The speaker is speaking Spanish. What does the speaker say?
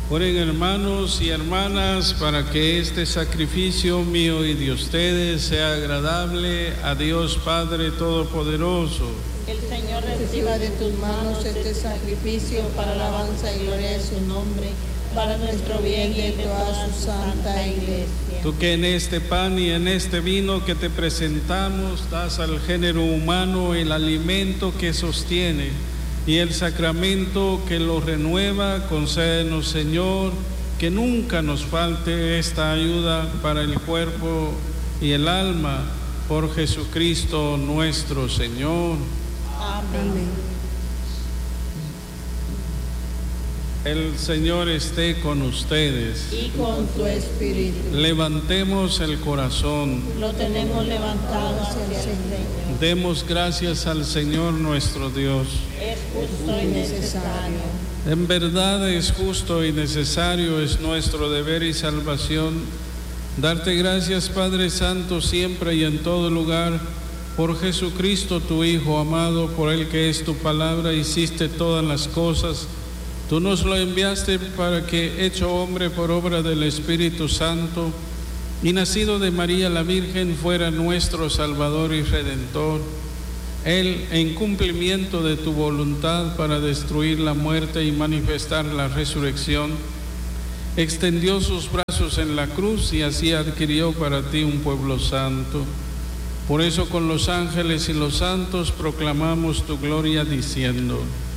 Oren, hermanos y hermanas, para que este sacrificio mío y de ustedes sea agradable a Dios Padre Todopoderoso. El Señor reciba de tus manos este sacrificio para alabanza y gloria de su nombre, para nuestro bien y de toda su santa iglesia. Tú que en este pan y en este vino que te presentamos das al género humano el alimento que sostiene y el sacramento que lo renueva, concédenos, Señor, que nunca nos falte esta ayuda para el cuerpo y el alma, por Jesucristo nuestro Señor. Amén. El Señor esté con ustedes. Y con tu espíritu. Levantemos el corazón. Lo tenemos levantado hacia el Señor. Demos gracias al Señor nuestro Dios. Es justo y necesario. En verdad es justo y necesario, es nuestro deber y salvación darte gracias, Padre Santo, siempre y en todo lugar, por Jesucristo tu Hijo amado, por el que es tu palabra, hiciste todas las cosas. Tú nos lo enviaste para que, hecho hombre por obra del Espíritu Santo y nacido de María la Virgen, fuera nuestro Salvador y Redentor. Él, en cumplimiento de tu voluntad para destruir la muerte y manifestar la resurrección, extendió sus brazos en la cruz y así adquirió para ti un pueblo santo. Por eso con los ángeles y los santos proclamamos tu gloria diciendo: